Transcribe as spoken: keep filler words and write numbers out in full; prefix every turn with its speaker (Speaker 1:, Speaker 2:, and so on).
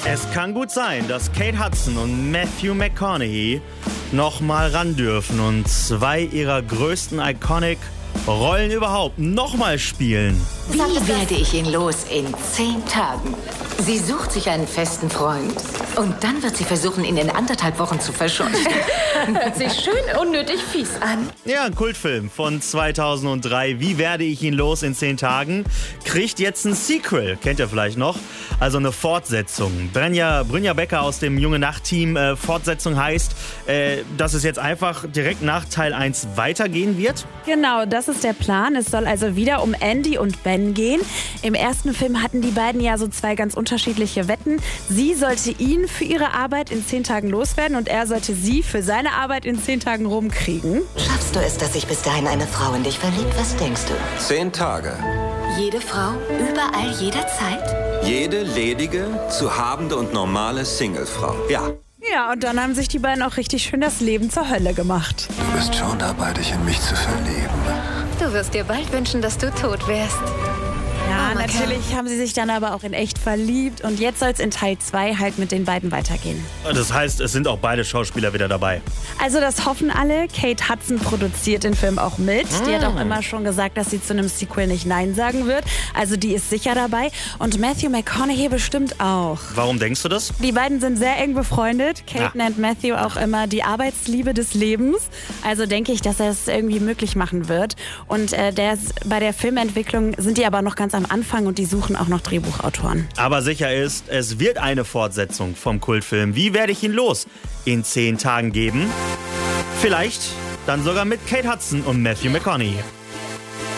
Speaker 1: Es kann gut sein, dass Kate Hudson und Matthew McConaughey nochmal ran dürfen und zwei ihrer größten Iconic Rollen überhaupt nochmal spielen.
Speaker 2: Wie werde ich ihn los in zehn Tagen? Sie sucht sich einen festen Freund. Und dann wird sie versuchen, ihn in anderthalb Wochen zu verscheuchen.
Speaker 3: Hört sich schön unnötig fies an.
Speaker 1: Ja, ein Kultfilm von zweitausenddrei. Wie werde ich ihn los in zehn Tagen? Kriegt jetzt ein Sequel. Kennt ihr vielleicht noch? Also eine Fortsetzung. Brynja, Brynja Becker aus dem Junge Nacht-Team. Äh, Fortsetzung heißt, äh, dass es jetzt einfach direkt nach Teil eins weitergehen wird?
Speaker 4: Genau, das ist der Plan. Es soll also wieder um Andy und Ben gehen. Im ersten Film hatten die beiden ja so zwei ganz unterschiedliche Wetten. Sie sollte ihn für ihre Arbeit in zehn Tagen loswerden und er sollte sie für seine Arbeit in zehn Tagen rumkriegen.
Speaker 2: Schaffst du es, dass sich bis dahin eine Frau in dich verliebt? Was denkst du?
Speaker 5: Zehn Tage.
Speaker 2: Jede Frau, überall, jederzeit?
Speaker 5: Jede ledige, zu habende und normale Singlefrau. Ja.
Speaker 4: Ja, und dann haben sich die beiden auch richtig schön das Leben zur Hölle gemacht.
Speaker 6: Du bist schon dabei, dich in mich zu verlieben.
Speaker 3: Du wirst dir bald wünschen, dass du tot wärst.
Speaker 4: Ja,
Speaker 3: Oh,
Speaker 4: natürlich haben sie sich dann aber auch in echt verliebt. Und jetzt soll es in Teil zwei halt mit den beiden weitergehen.
Speaker 1: Das heißt, es sind auch beide Schauspieler wieder dabei.
Speaker 4: Also das hoffen alle. Kate Hudson produziert den Film auch mit. Die hat auch immer schon gesagt, dass sie zu einem Sequel nicht Nein sagen wird. Also die ist sicher dabei. Und Matthew McConaughey bestimmt auch.
Speaker 1: Warum denkst du das?
Speaker 4: Die beiden sind sehr eng befreundet. Kate
Speaker 1: Ja.
Speaker 4: nennt Matthew auch immer die Arbeitsliebe des Lebens. Also denke ich, dass er es irgendwie möglich machen wird. Und äh, der ist, bei der Filmentwicklung sind die aber noch ganz am Anfang und die suchen auch noch Drehbuchautoren.
Speaker 1: Aber sicher ist, es wird eine Fortsetzung vom Kultfilm Wie werde ich ihn los in zehn Tagen geben. Vielleicht dann sogar mit Kate Hudson und Matthew McConaughey.